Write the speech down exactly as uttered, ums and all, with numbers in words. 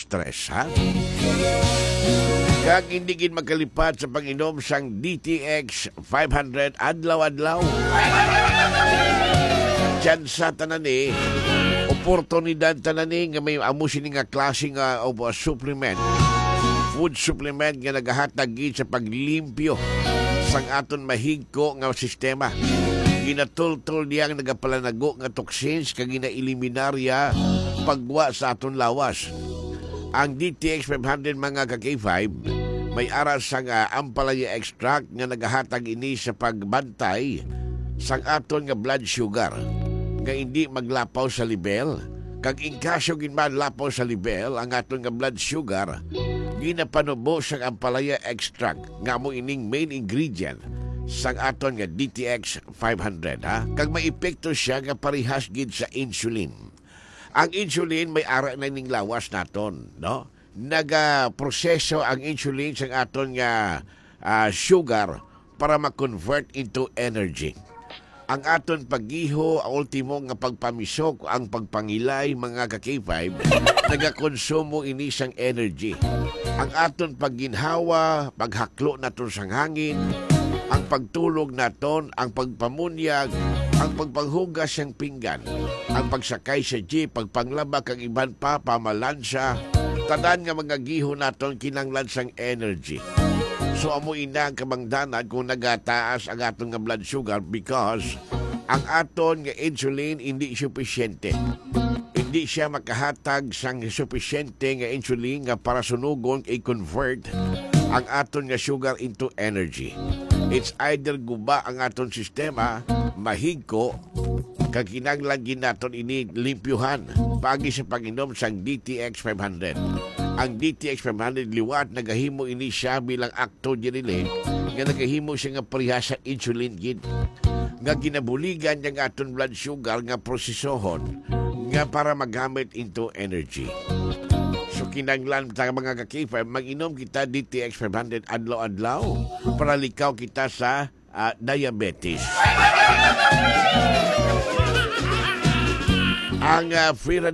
stress, ha? Kag hindi gid magkalipat sa pag-inom sang D T X five hundred adlaw-adlaw. Diyan sa tanan eh, oportunidad tanan eh, nga may amo sini nga klase nga of uh, supplement, food supplement nga nagahatag gid sa paglimpyo sang aton mahigko nga sistema. Ginatultol niya ang nagapalanago nga toxins kag ginaeliminarya pagwa sa aton lawas. Ang D T X five hundred mga ka-K five may aras sang uh, ampalaya extract nga nagahatag ini sa pagbantay sang aton nga blood sugar nga hindi maglapaw sa level. Kag inkasyo ginman lapaw sa level ang aton nga blood sugar, ginapanubo sang ampalaya extract nga mo ining main ingredient sang aton nga D T X five hundred, ha? Kag may epekto siya nga parihas gid sa insulin. Ang insulin may ara na ning lawas naton, no? Naga-proseso ang insulin sa aton nga uh, sugar para ma-convert into energy. Ang aton paggiho, ang ultimo nga pagpamisok, ang pagpangilay, mga ka-K five, nagakonsumo ini sang energy. Ang aton pagginhawa, paghaklo naton sang hangin, ang pagtulog naton, ang pagpamunyag, ang pagpanghugas sang pinggan, ang pagsakay sa jeep, pagpanglaba kag iban pa, pamalansa, tanan nga mga giho naton kinanglan sang energy. So amo ina ang kamangdanan kung nagataas ang aton nga blood sugar because ang aton nga insulin hindi sufisyente. Hindi siya makahatag sang sufisyente nga insulin nga para sunugon i-convert ang aton nga sugar into energy. It's either guba ang aton sistema, mahigko, kag kinanglan ginaton ini limpyuhan pagi sa pag-inom sang D T X five hundred. Ang D T X five hundred liwat nagahimo ini siya bilang akto dinili nga nagahimo siya nga pareha sa insulin gid nga ginabuligan yang aton blood sugar nga prosesohon nga para magamit into energy. So kinanglan sa mga ka-K five, mag-inom kita D T X five hundred adlaw-adlaw para likaw kita sa uh, diabetes. Ang uh, free